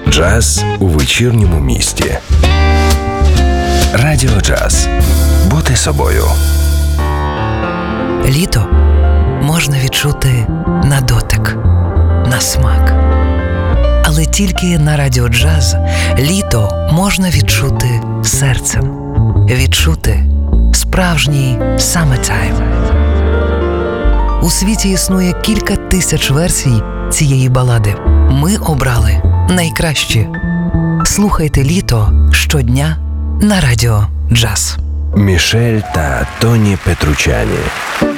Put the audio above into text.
Джаз у вечірньому місті. Радіо Джаз. Бути собою. Літо можна відчути на дотик, на смак. Але тільки на Радіо Джаз літо можна відчути серцем. Відчути справжній summertime. У світі існує кілька тисяч версій цієї балади. Ми обрали найкращі. Слухайте літо щодня на Радіо Джаз. Мішель та Тоні Петручані.